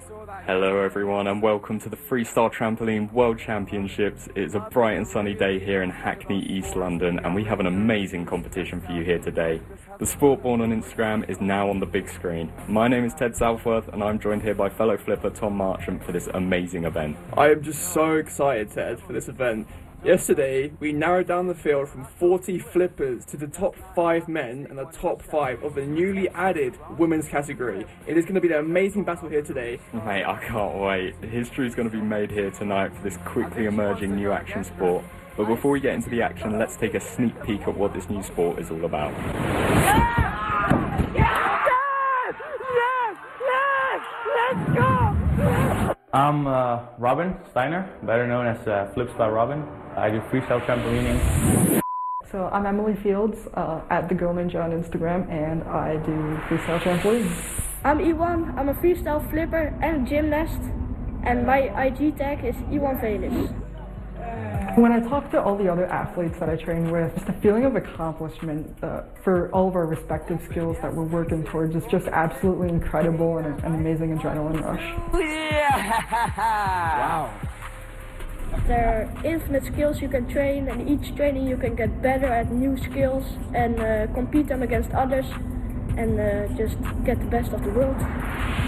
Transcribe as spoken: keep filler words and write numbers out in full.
Hello everyone and welcome to the Freestyle Trampoline World Championships. It's a bright and sunny day here in Hackney, East London, and we have an amazing competition for you here today. The sport born on Instagram is now on the big screen. My name is Ted Southworth and I'm joined here by fellow flipper Tom Marchant for this amazing event. I am just so excited, Ted, for this event. Yesterday, we narrowed down the field from forty flippers to the top five men and the top five of the newly added women's category. It is going to be an amazing battle here today. Mate, I can't wait. History is going to be made here tonight for this quickly emerging new action sport. But before we get into the action, let's take a sneak peek at what this new sport is all about. Yes! Yes! Yes! Yes! Let's go! I'm uh, Robin Steiner, better known as uh, Flips by Robin. I do freestyle trampolining. So I'm Emily Fields uh, at The Girl Ninja on Instagram, and I do freestyle trampoline. I'm Iwan. I'm a freestyle flipper and gymnast, and my I G tag is Iwan Velis. When I talk to all the other athletes that I train with, just the feeling of accomplishment uh, for all of our respective skills that we're working towards is just absolutely incredible and an amazing adrenaline rush. Yeah! Wow. There are infinite skills you can train, and each training you can get better at new skills and uh, compete them against others and uh, just get the best of the world.